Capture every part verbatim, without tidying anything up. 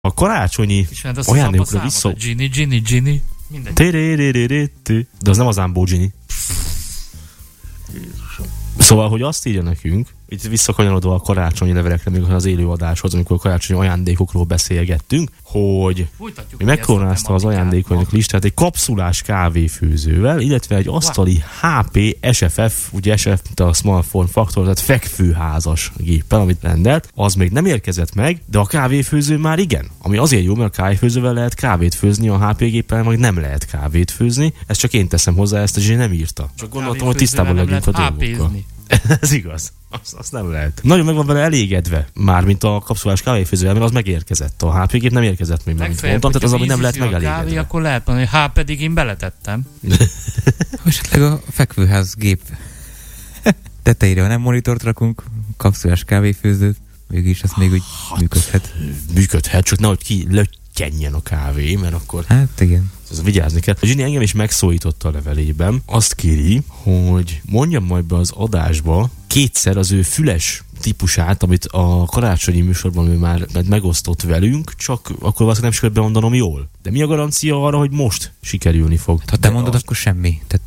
A karácsonyi ajándékokra vissza... Gini, Gini, Gini. Mindegy. De az nem az Ámbó Gini. Szóval, hogy azt írja nekünk, itt visszakanyarodva a karácsonyi levelekre, még az élőadáshoz, amikor a karácsonyi ajándékokról beszélgettünk, hogy mi megkoronázta az ajándékainak listát egy kapszulás kávéfőzővel, illetve egy asztali há pé es ef ef, ugye es ef ef, a Small Form Factor, tehát fekvőházas géppel, amit rendelt, az még nem érkezett meg, de a kávéfőző már igen. Ami azért jó, mert a kávéfőzővel lehet kávét főzni, a há pé géppel meg nem lehet kávét főzni. Ezt csak én teszem hozzá, ezt a Zsé nem írta. Csak gondoltam, hogy tisztában legyünk a dolgokkal. Ez igaz. Azt, azt nem lehet. Nagyon meg van vele elégedve, már mint a kapszulás kávéfőzővel, mert az megérkezett. A há pé gép nem érkezett még, mint mondtam, tehát az, ami nem lehet megelégedve. Kávé, akkor lehet mondani, hogy há pedig én beletettem. Esetleg a fekvőház gép tetejére, ha nem monitort rakunk, kapszulás kávéfőzőt, mégis az még úgy működhet. Működhet, csak nehogy ki löttyenjen a kávé, mert akkor... Hát igen. Ez vigyázni kell. A Zsini engem is megszólította a levelében. Azt kéri, hogy mondjam majd be az adásba kétszer az ő füles típusát, amit a karácsonyi műsorban ő már megosztott velünk, csak akkor valószínűleg nem sikerült bemondanom jól. De mi a garancia arra, hogy most sikerülni fog? Hát, ha te mondod, az... akkor semmi. Tehát...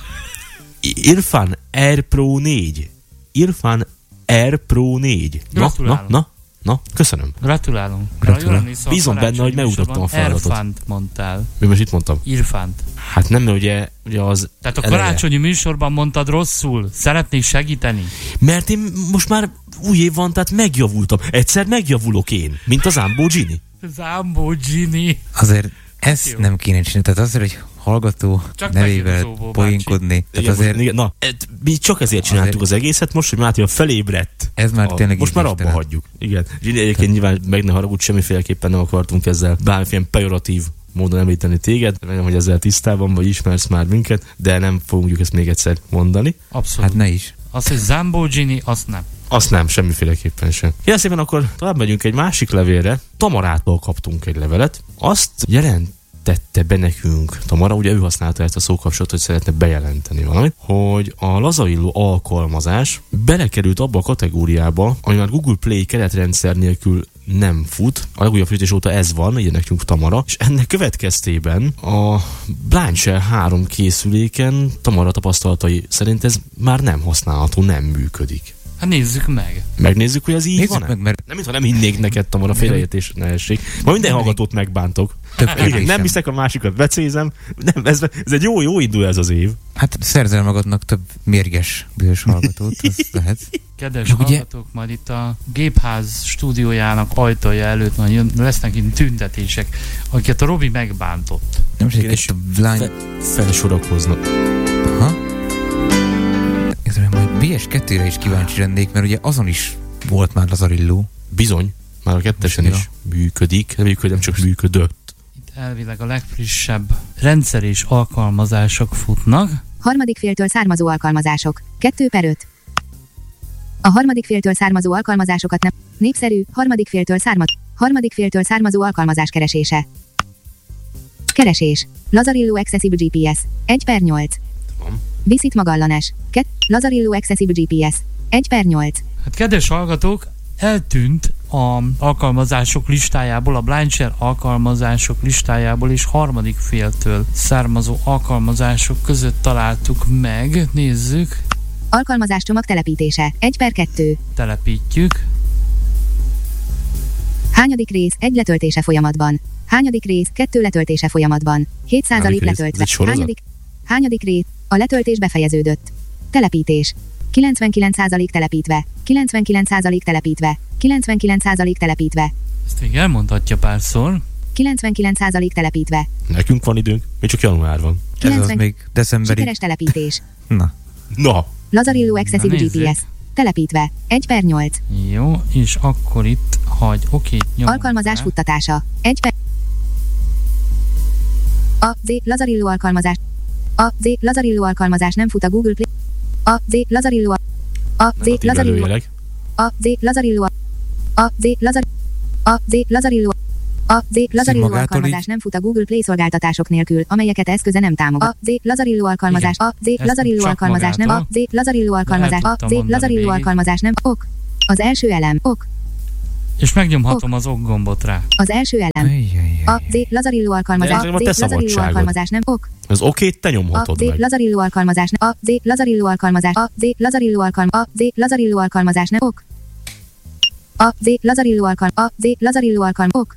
Irfan Air Pro négy. Irfan Air Pro négy. Na, na, na. Na, köszönöm. Gratulálunk. Gratulálunk. Bízom benne, hogy megugrottam a feladatot. Irfant mondtál. Mi most itt mondtam? Irfant. Hát nem, mert ugye, ugye az... Tehát a karácsonyi műsorban mondtad rosszul. Szeretnék segíteni? Mert én most már új év van, tehát megjavultam. Egyszer megjavulok én, mint az Ámbó Gini. Az Ámbó Gini. Azért ezt jó. Nem kéne csinálni. Tehát azért, hogy hallgató csak nevével poénkodni. Tehát azért... Igen, na, mi csak ezért csináltuk azért... az egészet most, hogy Máté felébredt. Ez már a, tényleg most már abba hagyjuk. Igen. Gini, egyébként nyilván meg ne haragudj, semmiféleképpen nem akartunk ezzel bármilyen pejoratív módon említeni téged. Remélem, hogy ezzel tisztában vagy, ismersz már minket, de nem fogjuk ezt még egyszer mondani. Abszolút. Hát ne is. Azt, hogy Zambó Gini, azt nem. Azt nem, semmiféleképpen sem. Ilyen szépen akkor tovább megyünk egy másik levélre. Tamarától kaptunk egy levelet. Azt jelent tette be nekünk Tamara, ugye ő használta ezt a szókapcsolatot, hogy szeretne bejelenteni valamit, hogy a Lazarillo alkalmazás belekerült abba a kategóriába, ami már Google Play keretrendszer nélkül nem fut. A legújabb frissítés óta ez van, ugye nekünk Tamara, és ennek következtében a Blindshell három készüléken Tamara tapasztalatai szerint ez már nem használható, nem működik. Hát nézzük meg. Megnézzük, hogy az így nézzük van-e? Meg, mert... Nem, mintha nem hinnék neked, Tamara, félreértés ne essék. Ma minden hallgatót megbántok. Igen, nem hiszek, a másikat becézem. Nem, ez, ez egy jó, jó indul ez az év. Hát szerzel magadnak több mérges bűnös hallgatót, az lehet. Kedves ugye... hallgatók, majd itt a Gépház stúdiójának ajtaja előtt majd lesznek itt tüntetések, akiket a Robi megbántott. Nem is egy a blind... Fe, felsorakoznak. Aha. Majd bé es kettőre is kíváncsi lennék, mert ugye azon is volt már Lazarillo. Bizony, már a kettesen is működik, nem működik, nem csak működött. Itt elvileg a legfrissebb rendszer és alkalmazások futnak. Harmadik féltől származó alkalmazások. kettő per öt. A harmadik féltől származó alkalmazásokat nem... Népszerű, harmadik féltől származ... Harmadik féltől származó alkalmazás keresése. Keresés. Lazarillo Accessible gé pé es. egy per nyolc. Viszit Magallanes. Ket. Lazarillo Accessible gé pé es. egy per nyolc. Hát kedves hallgatók, eltűnt a alkalmazások listájából, a Blindshell alkalmazások listájából, és harmadik féltől származó alkalmazások között találtuk meg. Nézzük. Alkalmazáscsomag telepítése. egy per kettő. Telepítjük. Hányadik rész? egy letöltése folyamatban. Hányadik rész? kettő letöltése folyamatban. hét százalék letöltve. Hányadik? Hányadik rész? A letöltés befejeződött. Telepítés. kilencvenkilenc százalék telepítve. kilencvenkilenc százalék telepítve. kilencvenkilenc százalék telepítve. Ezt még elmondhatja párszor. kilencvenkilenc százalék telepítve. Nekünk van időnk, még csak január van. kilencven... Ez az még decemberi. Sikeres telepítés. Na. Na. Lazarillo Accessible gé pé es. Telepítve. egy per nyolc. Jó, és akkor itt hagy. Oké, nyomunk. Alkalmazás rá. Futtatása. egy per... A Z Lazarillo alkalmazás. A Z Lazarillo alkalmazás nem fut a Google Play. A Z Lazarillo. A Z Lazarillo. A Z Lazarillo. A Z Lazarillo. A Z Lazarillo. A Z Lazarillo alkalmazás nem fut a Google Play szolgáltatások nélkül, amelyeket eszköze nem támogat. A Z Lazarillo alkalmazás. A Z Lazarillo alkalmazás nem. A Z Lazarillo alkalmazás. A Z Lazarillo alkalmazás nem. Ok. Az első elem. Ok. És megnyomhatom ok. az ok gombot rá. Az első elem. A Z Lazarillo alkalmazás. A Z Lazarillo alkalmazás nem ok. Az okét te nyomhatod meg. A Z Lazarillo alkalmazás. A Z Lazarillo alkalmazás. A Z Lazarillo alkalmazás. A Z Lazarillo alkalmazás nem ok. A Z Lazarillo alkalmazás. A Z Lazarillo alkalmazás. Ok.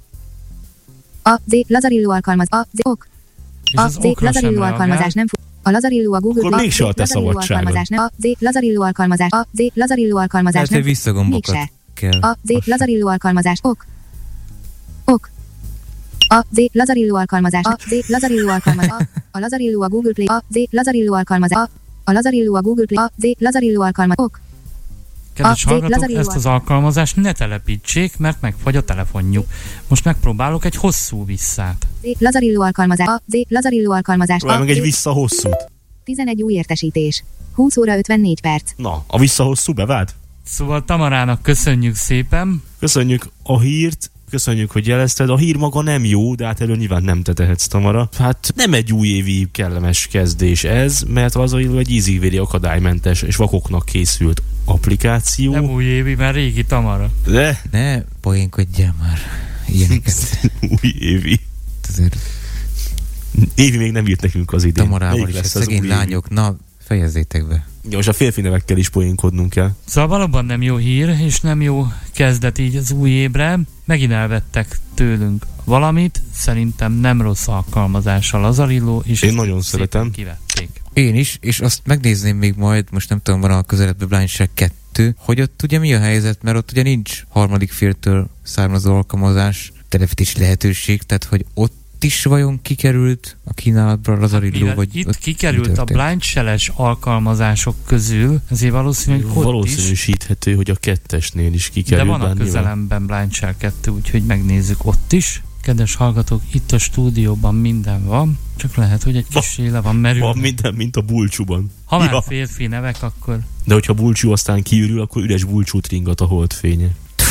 A Z Lazarillo alkalmazás. A Z ok. A Z Lazarillo alkalmazás nem fut. A Lazarillo a Google. Akkor mégsem a te szabadságod. A Z Lazarillo alkalmazás. A Z Lazarillo alkalmazás nem. Visszagombokat kell. A Z Lazarillo alkalmazás. Ok. Ok. A Z Lazarillo alkalmazás. A Z Lazarillo alkalmazás. A Lazarillo a Google Play. A Z Lazarillo alkalmazás. A Lazarillo a Google Play. A Z Lazarillo alkalmazás. Ok. Kedves hallgatók, ezt az alkalmazást ne telepítsék, mert megfagy a telefonjuk. Most megpróbálok egy hosszú visszát. Z Lazarillo alkalmazás. A Z Lazarillo alkalmazás. Próbálj meg egy vissza hosszút. tizenegy új értesítés. húsz óra ötvennégy perc. Na, a vissza hosszú bevált? Szóval Tamarának köszönjük szépen. Köszönjük a hírt. Köszönjük, hogy jelezted. A hír maga nem jó, de hát erről nyilván nem te tehetsz, Tamara. Hát nem egy újévi kellemes kezdés ez, mert az Lazarillo egy ízigvéri akadálymentes és vakoknak készült applikáció. Nem újévi, mert régi, Tamara. De? Ne poénkodjál már ilyeneket. Újévi. Azért... Évi még nem írt nekünk az idén. Tamarával is, a szegény lányok, na fejezzétek be. Ja, most a férfi nevekkel is poénkodnunk kell. Szóval valóban nem jó hír, és nem jó kezdet így az új évre. Megint elvettek tőlünk valamit, szerintem nem rossz alkalmazással Lazarillo, és én nagyon szeretem. Kivették. Én is, és azt megnézném még majd, most nem tudom, van a közeledben Blindshare kettő, hogy ott ugye mi a helyzet, mert ott ugye nincs harmadik féltől származó alkalmazás, telepítési lehetőség, tehát hogy ott is vajon kikerült a kínálatban Lazarillo, hát, vagy itt kikerült a Blindshare-es alkalmazások közül, ezért valószínű, hogy ott valószínűsíthető, is, hogy a kettesnél is kikerült. De van a közelemben Blindshare kettő, úgyhogy megnézzük ott is. Kedves hallgatók, itt a stúdióban minden van, csak lehet, hogy egy kis éle van merülve. Van minden, mint a bulcsúban. Ha már ja. férfi nevek, akkor... De hogyha bulcsú aztán kiürül, akkor üres bulcsút ringat a holdfénye.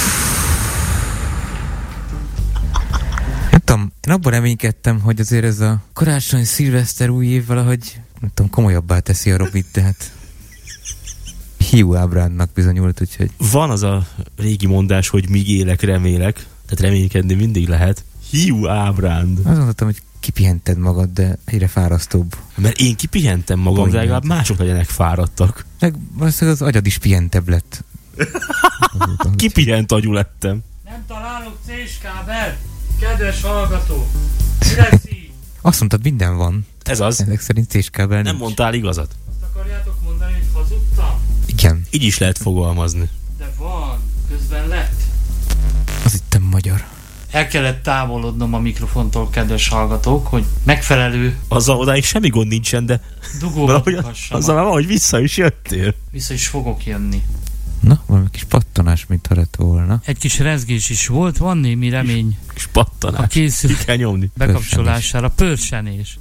Nem tudom, én abban reménykedtem, hogy azért ez a karácsony, szilveszter, új év valahogy, nem tudom, komolyabbá teszi a Robit, tehát hiú ábrándnak bizonyult, úgyhogy... Van az a régi mondás, hogy míg élek, remélek, tehát reménykedni mindig lehet. Hiú ábránd. Azt mondtam, hogy kipihented magad, de egyre fárasztóbb. Mert én kipihentem magam, de legalább mások legyenek fáradtak. Meg valószínűleg az agyad is pihentebb lett. Kipihent agyú lettem. Nem találok C-kábelt, kedves hallgató. Mi lesz így? Azt mondtad, minden van. Ez az. Ezek szerint C-kábel nem mondtál igazat. Azt akarjátok mondani, hogy hazudtam? Igen. Így is lehet fogalmazni. De van, közben lett. Az itt magyar. El kellett távolodnom a mikrofontól, kedves hallgatók, hogy megfelelő... Azzal odáig semmi gond nincsen, de... Dugóba azzal már valahogy vissza is jöttél. Vissza is fogok jönni. Na, valami kis pattanás, mintha lett volna. Egy kis rezgés is volt, van némi remény. Kis, kis pattanás. A készül... Ki kell nyomni. Bekapcsolására. Pörsenés.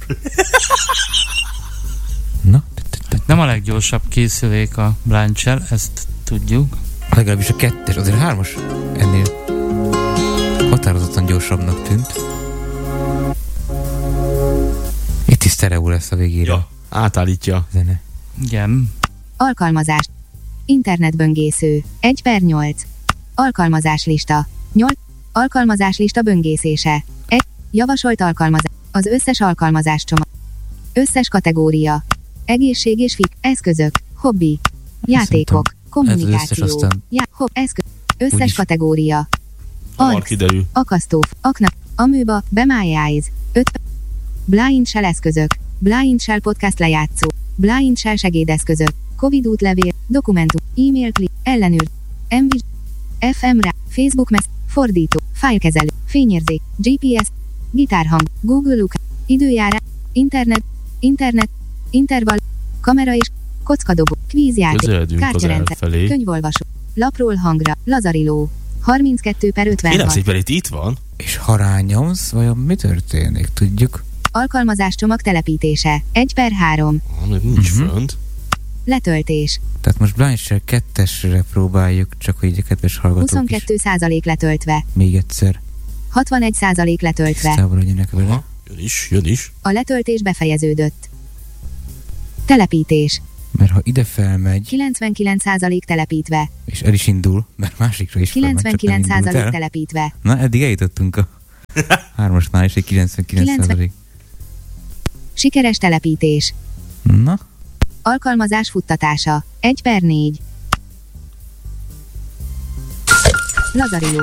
Na? Nem a leggyorsabb készülék a Blindshare, ezt tudjuk. Legalábbis a kettes, azért a hármas ennél határozottan gyorsabbnak tűnt. Itt is sztereó lesz a végére. Ja, átállítja. Zene. Igen. Alkalmazás. Internetböngésző. egy per nyolc. Alkalmazáslista. nyolc. Alkalmazáslista böngészése. egy. Javasolt alkalmazás. Az összes alkalmazás csomag. Összes kategória. Egészség és fit. Eszközök. Hobbi. Játékok. Kommunikáció. Aztán... Já, hob, eszköz. Összes Úgyis. Kategória. Arc. Akasztó. Akna. Amőba. Be My Eyes. öt. Blind Shell eszközök. Blind Shell podcast lejátszó. Blind Shell segédeszközök. Covid útlevél. Dokumentum. E-mail clip. Ellenőr. em vé. ef em rá. Facebook Mess. Fordító. Fájlkezelő. Fényérzék. gé pé es. Gitárhang. Google Look. Időjárás. Internet. Internet. Interval. Kamera és kockadobó. Kvízjáték. Kártyarendszer. Könyvolvasó. Lapról hangra. Lazarillo. harminckettő per ötvenhat. Én nem szépen itt, itt van. És ha rányomsz, vajon mi történik? Tudjuk. Alkalmazás csomag telepítése. egy per három. Ah, még nincs uh-huh. fönt. Letöltés. Tehát most Blindshare kettesre próbáljuk, csak hogy így a kedves hallgatók huszonkettő százalék letöltve. Még egyszer. hatvanegy százalék letöltve. Tisztában legyenek vele. Aha. Jön is, jön is. A letöltés befejeződött. Telepítés. Mert ha ide felmegy... kilencvenkilenc százalék telepítve. És el is indul, mert másikra is kilencvenkilenc százalék telepítve. Na, eddig eljutottunk a hármasnál is egy kilencvenkilenc százalék. Sikeres telepítés. Na? Alkalmazás futtatása. egy per négy. Lazarillo.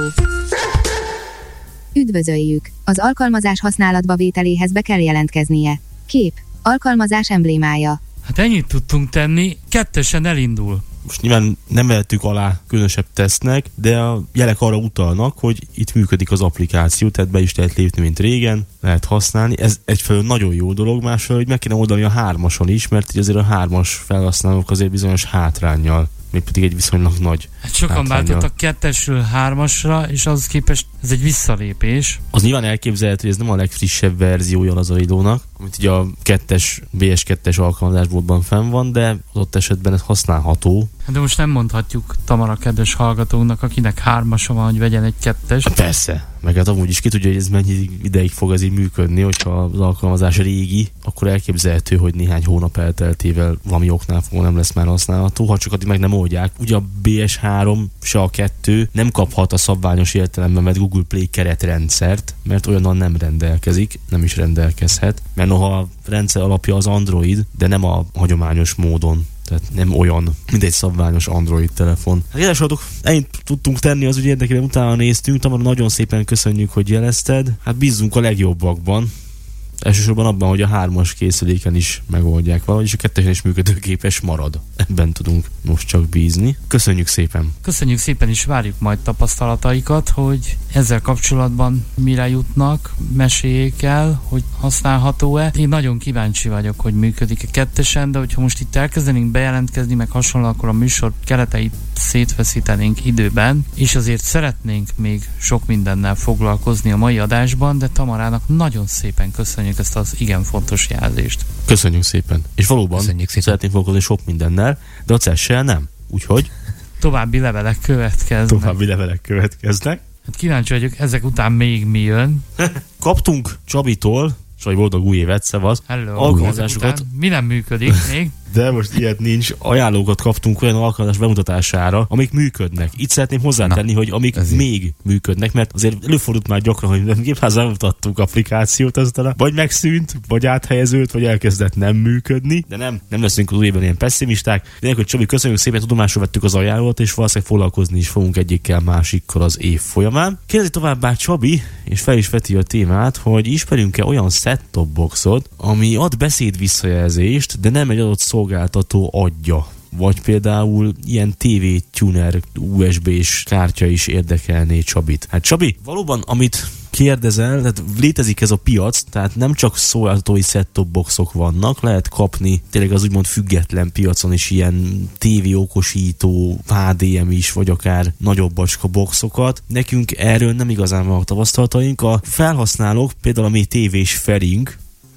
Üdvözöljük! Az alkalmazás használatba vételéhez be kell jelentkeznie. Kép. Alkalmazás emblémája. Hát ennyit tudtunk tenni, kettesen elindul. Most nyilván nem vettük alá különösebb tesztnek, de a jelek arra utalnak, hogy itt működik az applikáció, tehát be is lehet lépni, mint régen, lehet használni. Ez egyfelől nagyon jó dolog, másfelől, hogy meg kéne oldani a hármason is, mert így azért a hármas felhasználók azért bizonyos hátránnyal, még pedig egy viszonylag nagy hát sokan váltottak kettesről hármasra, és az képest ez egy visszalépés. Az nyilván elképzelhető, hogy ez nem a legfrissebb verziója az Lazarillo-nak, amit ugye a kettes, bé es kettes alkalmazásbódban fenn van, de az ott esetben ez használható. De most nem mondhatjuk Tamara kedves hallgatónak, akinek hármasa van, hogy vegyen egy kettes. Hát persze, meg hát amúgy is ki tudja, hogy ez mennyi ideig fog ez így működni, hogyha az alkalmazás régi, akkor elképzelhető, hogy néhány hónap elteltével valami oknál fogva nem lesz már használható, ha csak addig meg nem oldják. Ugye a bé es három, se a kettő nem kaphat a szabványos értelemben mert Google Play keretrendszert, mert olyannal nem rendelkezik, nem is rendelkezhet, mert noha a rendszer alapja az Android, de nem a hagyományos módon. Tehát nem olyan, mint egy szabványos Android telefon. Hát kedves hallgatók, ennyit tudtunk tenni, az ügy érdekében utána néztünk. Tamara, nagyon szépen köszönjük, hogy jelezted. Hát bízzunk a legjobbakban. Elsősorban abban, hogy a hármas készüléken is megoldják valahogy, és a kettesen is működőképes marad. Ebben tudunk most csak bízni. Köszönjük szépen! Köszönjük szépen, és várjuk majd tapasztalataikat, hogy ezzel kapcsolatban mire jutnak, meséljék el, hogy használható-e. Én nagyon kíváncsi vagyok, hogy működik-e kettesen, de hogyha most itt elkezdenénk bejelentkezni, meg hasonló, akkor a műsor kereteit szétveszítenénk időben, és azért szeretnénk még sok mindennel foglalkozni a mai adásban, de Tamarának nagyon szépen köszönjük ezt az igen fontos jelzést. Köszönjük szépen. És valóban szépen. Szeretnénk foglalkozni sok mindennel, de a cessel nem. Úgyhogy további levelek következnek. További levelek következnek. Hát kíváncsi vagyok, ezek után még mi jön. Kaptunk Csabitól, Csabi, boldog új évet, szevasz. Hello. Alkalmazásokat. Mi nem működik még? De most ilyet nincs. Ajánlókat kaptunk olyan alkalmazás bemutatására, amik működnek. Itt szeretném hozzátenni, Na, hogy amik ezért. még működnek, mert azért előfordult már gyakran, hogy gépház bemutattuk applikációt, aztán vagy megszűnt, vagy áthelyeződött, vagy elkezdett nem működni. De nem, nem leszünk az újében ilyen pessimisták. De hogy Csabi, köszönjük szépen, tudomásról vettük az ajánlót, és valószínűleg foglalkozni is fogunk egyikkel másikkal az év folyamán. Kérdezi továbbá Csabi, és fel is veti a témát, hogy ismerünk-e olyan set-top boxot, ami ad beszéd visszajelzést, de nem egy adott szolgáltató adja. Vagy például ilyen té vé tuner u es bé-s kártya is érdekelné Csabit. Hát Csabi, valóban amit kérdezel, tehát létezik ez a piac, tehát nem csak szolgáltatói set-top boxok vannak, lehet kapni tényleg az úgymond független piacon is ilyen tévéokosító, há dé em is, vagy akár nagyobb bacska boxokat. Nekünk erről nem igazán van a tapasztalataink. A felhasználók, például a mi tévés Ferink,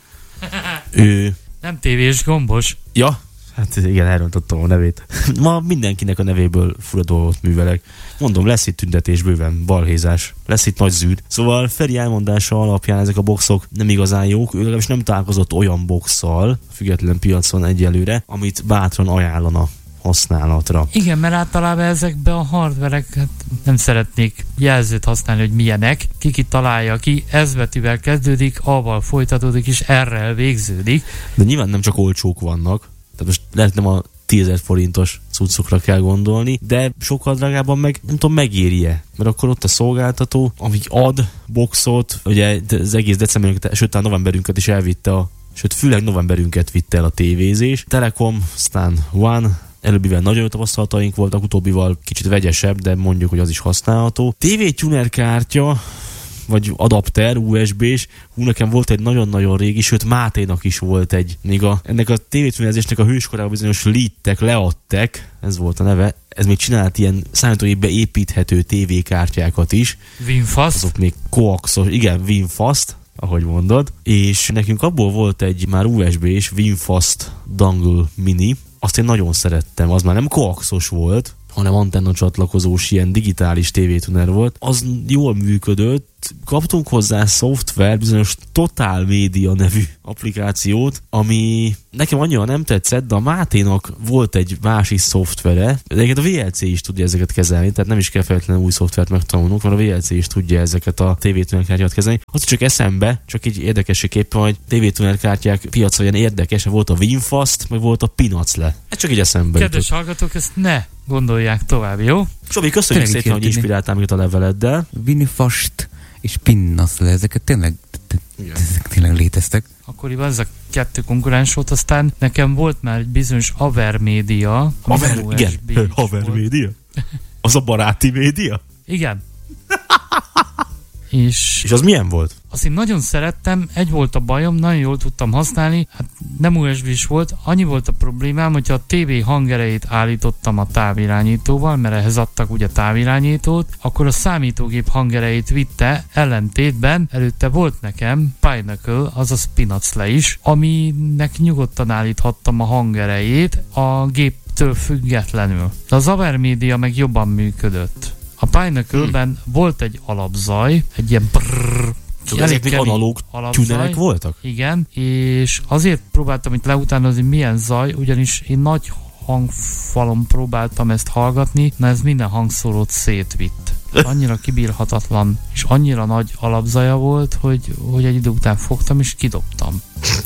ő... Nem tévés, gombos. Ja, hát igen, elrontottam a nevét. Ma mindenkinek a nevéből fura dolgot művelek. Mondom, lesz itt tüntetés bőven, balhézás, lesz itt nagy zűr. Szóval Feri elmondása alapján ezek a boxok nem igazán jók, ő legalábbis nem találkozott olyan boxszal, független piacon egyelőre, amit bátran ajánlana használatra. Igen, mert általában ezekben a hardverek hát nem szeretnék jelzőt használni, hogy milyenek. Ki ki találja ki, ez betűvel kezdődik, A-val folytatódik, és R-rel végződik. De nyilván nem csak olcsók vannak, tehát most lehet nem a tízezer forintos cuccokra kell gondolni, de sokkal drágában meg nem tudom, megéri-e. Mert akkor ott a szolgáltató, amíg ad boxot, ugye az egész decemberünket, sőt a novemberünket is elvitte a, sőt főleg novemberünket vitte el a tévézés. Telekom, aztán One, előbbivel nagyon jó tapasztalataink voltak, utóbbival kicsit vegyesebb, de mondjuk, hogy az is használható. té vé tuner kártya, vagy adapter, u es bé-s. Hú, nekem volt egy nagyon-nagyon régi, sőt Máténak is volt egy. Még a, ennek a tévétunerezésnek a hőskorában bizonyos Leadtek, Leadtek, ez volt a neve. Ez még csinált ilyen számítógépbe építhető tévékártyákat is. Winfast. Azok még koaxos, igen, Winfast, ahogy mondod. És nekünk abból volt egy már u es bé-s Winfast Dongle Mini. Azt én nagyon szerettem. Az már nem koaxos volt, hanem antenna csatlakozós ilyen digitális tévétuner volt. Az jól működött, ott kaptunk hozzá szoftver, bizonyos Total Media nevű applikációt, ami nekem annyira nem tetszett, de a Máténak volt egy másik szoftvere, de egyébként a vé el cé is tudja ezeket kezelni, tehát nem is kell feltétlenül új szoftvert megtanulnunk, mert a vé el cé is tudja ezeket a tévétunerkártyát kezelni. Az csak eszembe, csak így érdekességképpen, hogy tévétunerkártyák piacra olyan érdekes, volt a Winfast, meg volt a Pinacle. Ez csak így eszembe Kedves jutott. hallgatók, ezt ne gondolják tovább, jó? Csobi, köszönjük szépen, hogy inspiráltál minket a leveleddel. Winfast és Pinacle, ezeket tényleg, ezek tényleg léteztek. Akkoriban ez a kettő konkurens volt, aztán nekem volt már egy bizonyos Avermédia. Aver, igen, Avermédia? Az a baráti média? Igen. És, és az milyen volt? Azt én nagyon szerettem, egy volt a bajom, nagyon jól tudtam használni, hát nem u es bé-s volt, annyi volt a problémám, hogyha a tévé hangerejét állítottam a távirányítóval, mert ehhez adtak ugye távirányítót, akkor a számítógép hangerejét vitte, ellentétben előtte volt nekem Pinnacle, azaz Pinacle is, aminek nyugodtan állíthattam a hangerejét a géptől függetlenül. De az Avermédia meg jobban működött. A Pinnacle-ben hmm. volt egy alapzaj, egy ilyen brrrr, csak ezek még analóg tünerek voltak? Igen, és azért próbáltam itt leutánozni, milyen zaj, ugyanis én nagy hangfalon próbáltam ezt hallgatni, na ez minden hangszórót szétvitt. Annyira kibírhatatlan, és annyira nagy alapzaja volt, hogy, hogy egy idő után fogtam, és kidobtam.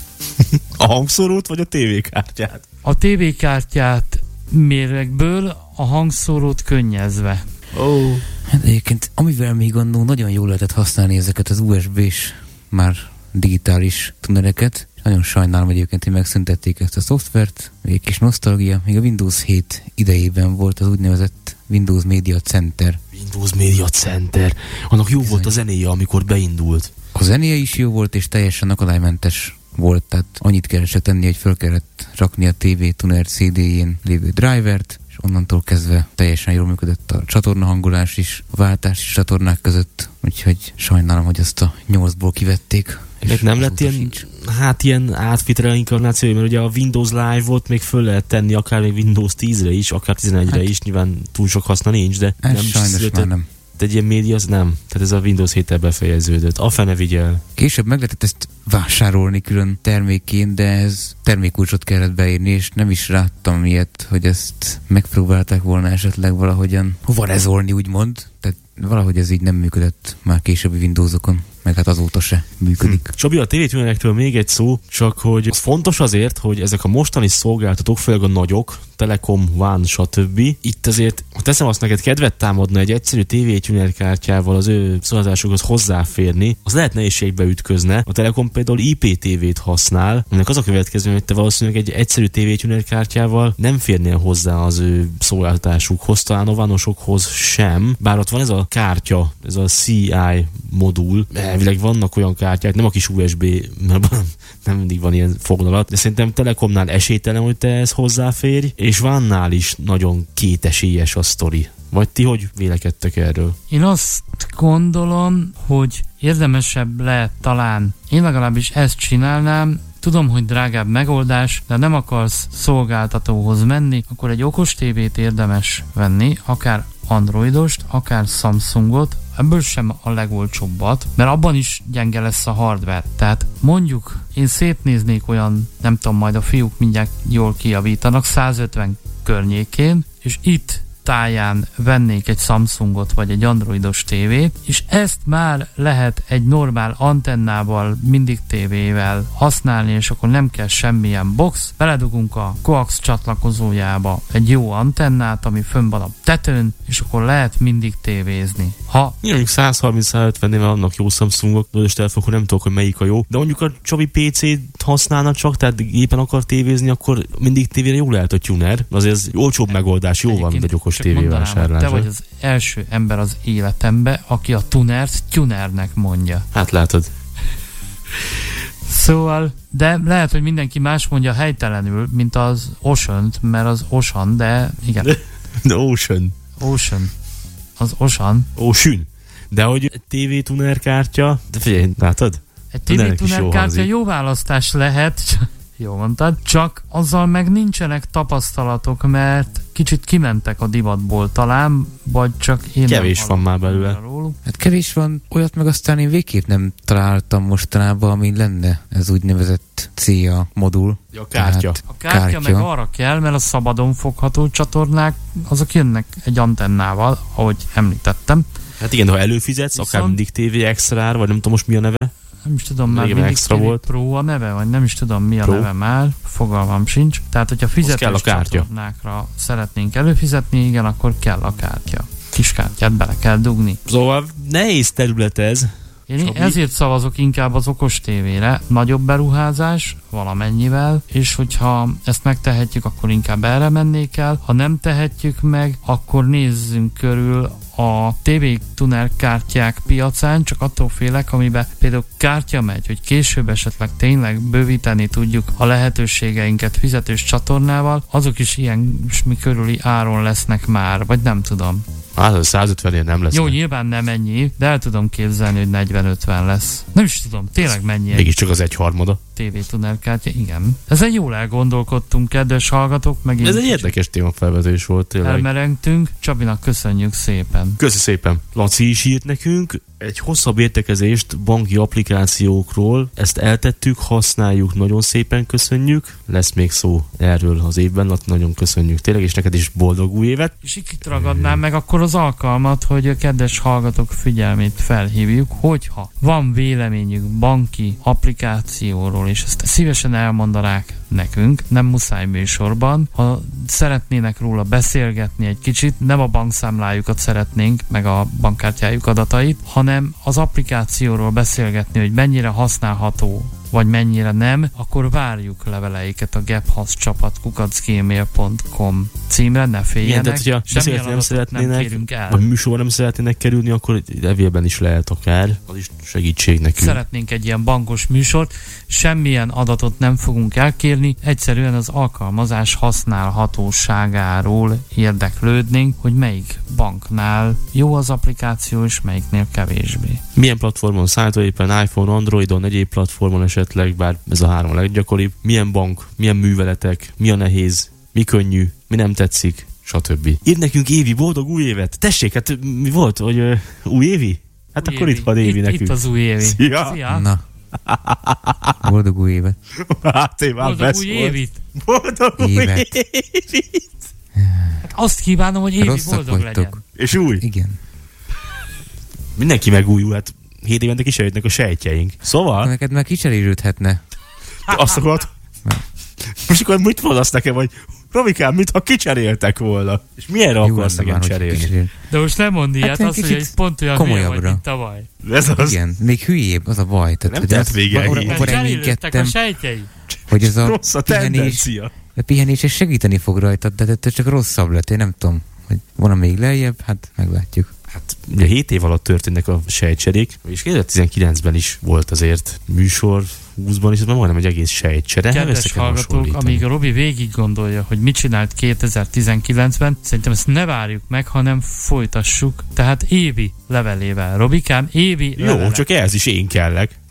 A hangszórót, vagy a tévékártyát? A tévékártyát méregből, a hangszórót könnyezve. Oh. Hát egyébként, amivel még annó nagyon jól lehetett használni ezeket az u es bé-s már digitális tunereket. Nagyon sajnálom, hogy egyébként, hogy megszüntették ezt a szoftvert. Még egy kis nosztalgia. Még a Windows hét idejében volt az úgynevezett Windows Media Center. Windows Media Center. Annak jó Bizony. Volt a zenéje, amikor beindult. A zenéje is jó volt, és teljesen akadálymentes volt, tehát annyit kellett tenni, hogy föl kellett rakni a té vé Tuner cé dé-jén lévő drivert, és onnantól kezdve teljesen jól működött a csatorna hangolás is, a váltás is csatornák között, úgyhogy sajnálom, hogy azt a nyolcból kivették. Még nem lett ilyen, sincs. hát ilyen átvitre inkarnáció, mert ugye a Windows Live-ot még föl lehet tenni akár még Windows tízre is, akár tizenegyre hát, is, nyilván túl sok haszna nincs, de ez nem sajnos már nem. Egy ilyen média, az nem. Tehát ez a Windows héttel befejeződött. A fene vigyel. Később meg lehetett ezt vásárolni külön termékként, de ez termékkulcsot kellett beírni, és nem is láttam ilyet, hogy ezt megpróbálták volna esetleg valahogyan varezolni, úgymond. Tehát valahogy ez így nem működött már későbbi Windowsokon, meg hát azóta se működik. Hm. Csabi, a tévétűnerekről még egy szó, csak hogy az fontos azért, hogy ezek a mostani szolgáltatók, főleg a nagyok, Telekom, One, stb. Itt azért, ha teszem azt neked, kedvet támadna egy egyszerű tévétűnerkártyával az ő szolgáltatásokhoz hozzáférni, az lehet nehézségbe ütközne. A Telekom például i pé té vét használ, aminek az a következő, hogy te valószínűleg egy egyszerű tévétűnerkártyával nem férnél hozzá az ő szolgáltatásukhoz, talán a vanosokhoz sem, bár ott van ez a kártya, ez a cé i modul. Elvileg vannak olyan kártyák, nem a kis u es bé, mert nem mindig van ilyen foglalat, de szerintem Telekomnál esélytelen, hogy te ezt hozzáférj, és Vannál is nagyon kétesélyes a sztori. Vagy ti hogy vélekedtek erről? Én azt gondolom, hogy érdemesebb lehet talán, én legalábbis ezt csinálnám, tudom, hogy drágább megoldás, de nem akarsz szolgáltatóhoz menni, akkor egy okos tévét érdemes venni, akár Androidost, akár Samsungot, ebből sem a legolcsóbbat, mert abban is gyenge lesz a hardware. Tehát mondjuk én szétnéznék olyan, nem tudom, majd a fiúk mindjárt jól kijavítanak, százötven környékén, és itt táján vennék egy Samsungot vagy egy androidos tévét, és ezt már lehet egy normál antennával, mindig tévével használni, és akkor nem kell semmilyen box. Beledugunk a coax csatlakozójába egy jó antennát, ami fönn van a tetőn, és akkor lehet mindig tévézni. Ha mondjuk száz harminc száz ötvennél annak jó Samsungok, és telefonok, nem tudok, hogy melyik a jó, de mondjuk a Csabi pé cét használna csak, tehát gépen akar tévézni, akkor mindig tévére jó lehet a tuner. Azért ez olcsóbb megoldás, jó van, mint egy okos tévévásárlás. Te vagy az első ember az életemben, aki a tunert tunernek mondja. Hát látod. Szóval, de lehet, hogy mindenki más mondja helytelenül, mint az Ocean-t, mert az Ocean, de igen. The Ocean. Ocean. Az Ocean. Ocean. De hogy tévétuner kártya, de figyelj, látod? Egy tévétuner kártya jó választás lehet, jó mondtad, csak azzal meg nincsenek tapasztalatok, mert kicsit kimentek a divatból talán, vagy csak én kevés van már belőle. róluk. Hát kevés van, olyat meg aztán én végképp nem találtam mostanában, ami lenne ez úgynevezett cé á modul. Ja, a kártya. A kártya, kártya meg arra kell, mert a szabadon fogható csatornák, azok jönnek egy antennával, ahogy említettem. Hát igen, ha előfizetsz, viszont akár mindig té vé Extra, vagy nem tudom most mi a neve. Nem is tudom már, mindig extra té vé volt. Pro a neve, vagy nem is tudom mi a Pro. Neve már, fogalmam sincs. Tehát, hogyha fizetős csatornákra szeretnénk előfizetni, igen, akkor kell a kártya. Kis kártyát bele kell dugni. Szóval nehéz terület ez. Én ezért szavazok inkább az okos tévére. Nagyobb beruházás valamennyivel, és hogyha ezt megtehetjük, akkor inkább erre mennék el. Ha nem tehetjük meg, akkor nézzünk körül a té vé tuner kártyák piacán, csak attól félek, amiben például kártya megy, hogy később esetleg tényleg bővíteni tudjuk a lehetőségeinket fizetős csatornával, azok is ilyen mi körüli áron lesznek már, vagy nem tudom. Hát százötvenért nem lesz. Jó, nyilván nem ennyi, de el tudom képzelni, hogy negyven-ötven lesz. Nem is tudom, tényleg mennyi. Mégiscsak az egyharmada. té vé tuner kártya, igen. Ezen jól elgondolkodtunk, kedves hallgatók, meg ez egy érdekes témafelvetés volt, tényleg. Elmerengtünk, Csabinak köszönjük szépen. Köszi szépen. Laci is írt nekünk egy hosszabb értekezést banki applikációkról, ezt eltettük, használjuk, nagyon szépen köszönjük. Lesz még szó erről az évben, Laci, nagyon köszönjük tényleg, és neked is boldog új évet. És itt ragadnám meg akkor az alkalmat, hogy a kedves hallgatók figyelmét felhívjuk, hogyha van véleményük banki applikációról, és ezt szívesen elmondanák nekünk, nem muszáj műsorban. Ha szeretnének róla beszélgetni egy kicsit, nem a bankszámlájukat szeretnénk, meg a bankkártyájuk adatait, hanem az applikációról beszélgetni, hogy mennyire használható, vagy mennyire nem, akkor várjuk leveleiket a gephasz-csapat kukac gmail pont com címre, ne féljenek. Igen, tehát, hogyha beszélgetni nem szeretnének, nem vagy műsorban nem szeretnének kerülni, akkor levélben is lehet akár, az is segítség nekünk. Szeretnénk egy ilyen bankos műsort, semmilyen adatot nem fogunk elkérni, egyszerűen az alkalmazás használhatóságáról érdeklődnénk, hogy melyik banknál jó az applikáció, és melyiknél kevésbé. Milyen platformon szállítva, éppen iPhone, Androidon, egyéb platformon esetleg, bár ez a három a leggyakoribb. Milyen bank, milyen műveletek, mi a nehéz, mi könnyű, mi nem tetszik, stb. Ír nekünk Évi, boldog új évet! Tessék, hát mi volt, hogy uh, új évi? Hát új akkor évi. Itt van Évi itt, nekünk. Itt az új évi. Szia! Szia. Na. Boldog új évet. Hát én már boldog új évit. Boldog új évit. Hát azt kívánom, hogy Évi rosszak boldog vagytok. legyen. És új? Igen. Mindenki megújul, hát hét évente kisejtnek a sejtjeink. Szóval... Neked már kicserélődhetne. Azt akarod? Most akkor mit mondasz nekem, hogy Robikám, mintha kicseréltek volna? És milyenre akarsz nekem cserélni? De most nem mondd ilyet, hát azt mondja, hogy pont olyan hülye vagy, mint tavaly. Ez az. Igen, még hülyébb, az a baj. Tehát, nem tett vége így. Mert cserélődtek a sejtjei. Hogy ez a rossz a pihenés, a pihenés segíteni fog rajtad, de ez csak rosszabb lett, én nem tudom, hogy van még lejjebb, hát meglátjuk. Hát ugye hét év alatt történnek a sejtcserék, és kétezer-tizenkilencben is volt azért műsor, húszban is, ez már majdnem egy egész sejtcsere. Kedves hallgatók, amíg a Robi végig gondolja, hogy mit csinált kétezer-tizenkilencben, szerintem ezt ne várjuk meg, hanem folytassuk. Tehát Évi levelével. Robikám, Évi Jó, levele. csak ehhez is én kellek.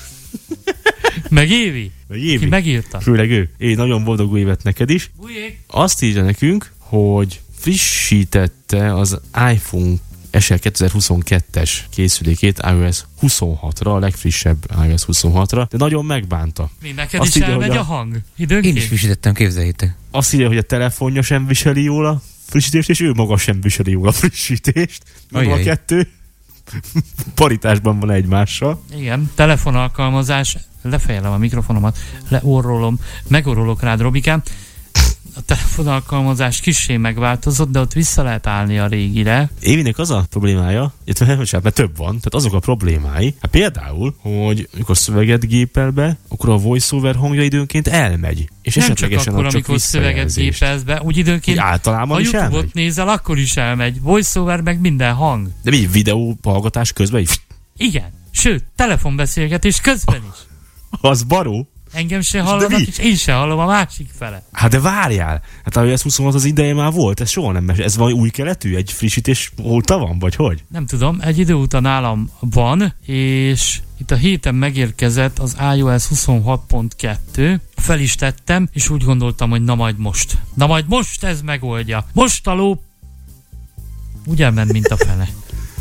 Meg Évi. Meg Évi. Ki megírta. Főleg ő. Én nagyon boldog új évet neked is. Bujék. Azt írja nekünk, hogy frissítette az iPhone es e kétezer-huszonkettes készülékét iOS huszonhatra, a legfrissebb iOS huszonhatra, de nagyon megbánta. Mi neked azt is írja, elmegy a, a hang? Időnként? Én is frissítettem, képzeljétek. Azt írja, hogy a telefonja sem viseli jól a frissítést, és ő maga sem viseli jól a frissítést. Maga a kettő paritásban van egymással. Igen, telefonalkalmazás, lefejelem a mikrofonomat, leorrolom, megorrolok rád, Robikám. A telefonalkalmazás kissé megváltozott, de ott vissza lehet állni a régire. Évinek az a problémája, illetve mert több van, tehát azok a problémái, hát például, hogy amikor szöveget gépel be, akkor a voiceover hangja időnként elmegy. És nem csak akkor, csak amikor szöveget gépelsz be, úgy időnként, úgy általában ha is YouTube-ot elmegy. nézel, akkor is elmegy. Voiceover meg minden hang. De mi videó hallgatás közben is? Igen, sőt, telefonbeszélgetés közben is. Az baró. Engem se hallanak, és én se hallom a másik fele. Hát de várjál! Hát a iOS huszonhat az ideje már volt, ez soha nem mesél. Ez valami új keletű? Egy frissítés óta van, vagy hogy? Nem tudom, egy idő után nálam van, és itt a héten megérkezett az iOS huszonhat pont kettő, fel is tettem, és úgy gondoltam, hogy na majd most. Na majd most ez megoldja. Most a ló úgy elment, mint a fene.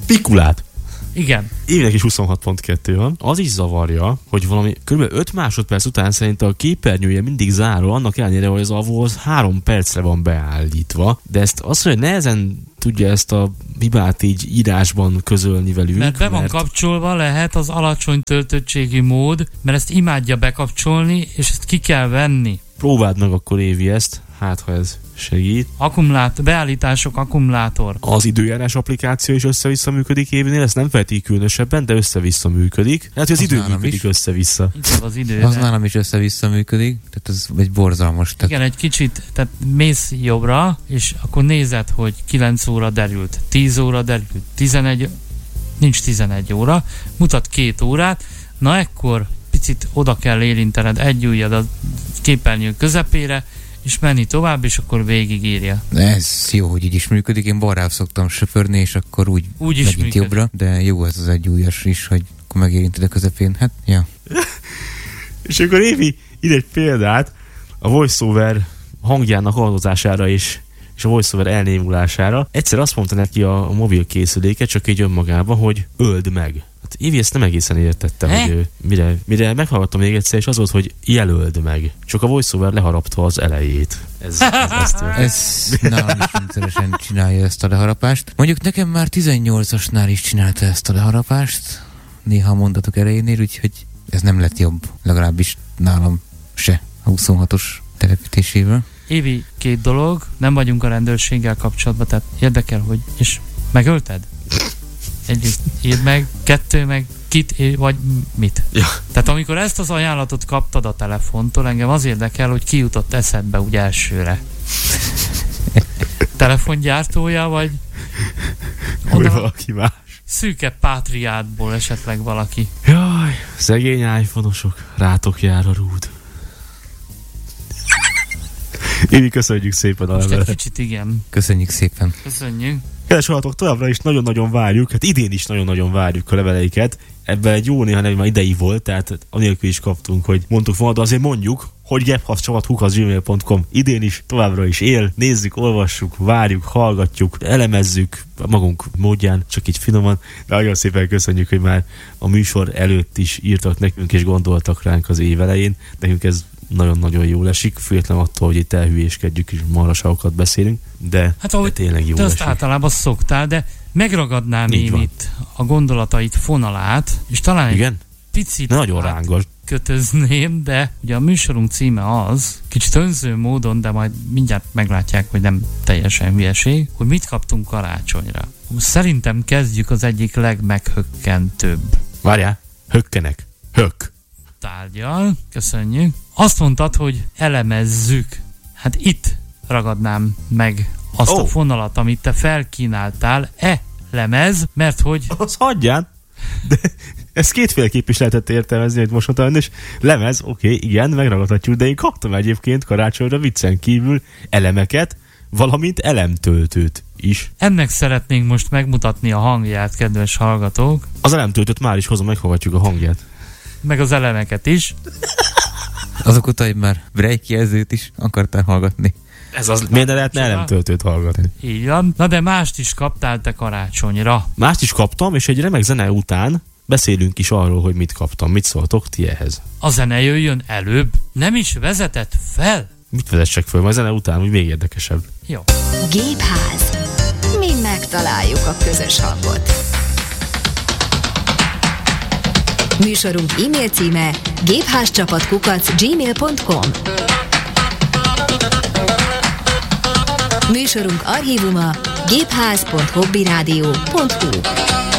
Pikulát. Igen. Évinek is huszonhat pont kettő van. Az is zavarja, hogy valami kb. öt másodperc után szerint a képernyője mindig zárul, annak ellenére, hogy az á vé o az három percre van beállítva. De ezt azt mondja, hogy nehezen tudja ezt a hibát így írásban közölni velünk. Mert be van mert... kapcsolva, lehet az alacsony töltöttségi mód, mert ezt imádja bekapcsolni, és ezt ki kell venni. Próbáld meg akkor, Évi, ezt, hát ha ez segít. Akkumulát, beállítások, akkumulátor. Az időjárás applikáció is össze-vissza működik Évinél, ez nem feltétlenül különösebben, de össze-vissza működik. Hát, hogy az, az idő működik is össze-vissza. Az idő. Az nálam is össze-vissza működik, tehát ez egy borzalmas. Tehát... Igen, egy kicsit, tehát mész jobbra, és akkor nézed, hogy kilenc óra derült, tíz óra derült, tizenegy, nincs tizenegy óra, mutat két órát, na ekkor picit oda kell érintened egy ujjad a képernyő közepére, és menni tovább, és akkor végigírja. Ez jó, hogy így is működik. Én balrább szoktam söpörni, és akkor úgy, úgy is megint működik. Jobbra, de jó ez az egy ujjas is, hogy akkor megérinted a közepén. Hát, ja. És akkor Évi ide egy példát a VoiceOver hangjának adozására is, és a VoiceOver elnémulására. Egyszer azt mondta neki a, a mobil készüléke, csak így önmagában, hogy öld meg. Hát Évi ezt nem egészen értette, He? hogy ő, mire, mire meghallgattam még egyszer, és az volt, hogy jelöld meg. Csak a VoiceOver leharapta az elejét. Ez, ez, ez, ez nálam is rendszeresen csinálja ezt a leharapást. Mondjuk nekem már tizennyolcasnál is csinálta ezt a leharapást, néha a mondatok elejénél, úgyhogy ez nem lett jobb, legalábbis nálam se a huszonhatos telepítésével. Évi, két dolog, nem vagyunk a rendőrséggel kapcsolatban, tehát érdekel, hogy... És megölted? Egyrészt írd meg, kettő meg kit, vagy mit. Ja. Tehát amikor ezt az ajánlatot kaptad a telefontól, engem az érdekel, hogy ki jutott eszedbe úgy elsőre. Telefongyártója, vagy vagy valaki más. Szűke pátriádból esetleg valaki. Jaj, szegény iPhone-osok, rátok jár a rúd. Évi, köszönjük szépen a Most egy levelet. kicsit igen. Köszönjük szépen. Köszönjük. Kedves hallgatók, továbbra is nagyon-nagyon várjuk, hát idén is nagyon-nagyon várjuk a leveleiket. Ebben egy jó néha nem már idei volt, tehát anélkül is kaptunk, hogy mondtuk volna, de azért mondjuk, hogy gepharcsapat kukac gmail pont com idén is továbbra is él, nézzük, olvassuk, várjuk, hallgatjuk, elemezzük magunk módján, csak így finoman. De nagyon szépen köszönjük, hogy már a műsor előtt is írtak nekünk és gondoltak ránk az év elején. Nekünk ez nagyon-nagyon jól esik, független attól, hogy itt elhülyéskedjük és maraságokat beszélünk, de, hát, ahogy, de tényleg jó de azt esik. Általában szoktál, de megragadnám Így én van. itt a gondolatait fonalát, és talán egy Igen? picit Nagyon rángos. kötözném, de ugye a műsorunk címe az, kicsit önző módon, de majd mindjárt meglátják, hogy nem teljesen hülyeség, hogy mit kaptunk karácsonyra. Szerintem kezdjük az egyik legmeghökkentőbb Várjál, hökkenek. Hök. tárgyal. Köszönjük. Azt mondtad, hogy elemezzük. Hát itt ragadnám meg azt oh. a fonalat, amit te felkínáltál. E lemez, mert hogy... Az hagyján. De ezt kétféleképp is lehetett értelmezni, hogy most mondtam, és lemez, oké, okay, igen, megragadhatjuk, de én kaptam egyébként karácsonyra viccen kívül elemeket, valamint elemtöltőt is. Ennek szeretnénk most megmutatni a hangját, kedves hallgatók. Az elemtöltőt már is hozom, meghallgatjuk a hangját. Meg az elemeket is. Azok után már break jelzőt is akartál hallgatni. Ez az, miért ne lehetne elemtöltőt hallgatni? Így van. Na de mást is kaptál te karácsonyra. Mást is kaptam, és egy remek zene után beszélünk is arról, hogy mit kaptam. Mit szóltok ti ehhez? A zene jöjjön előbb. Nem is vezetett fel? Mit vezessek föl? Majd a zene után, úgy még érdekesebb. Jó. Gépház. Mi megtaláljuk a közös hangot. Műsorunk e-mail címe gépházcsapat kukac gmail pont com. Műsorunk archívuma gépház pont hobbiradio pont hu.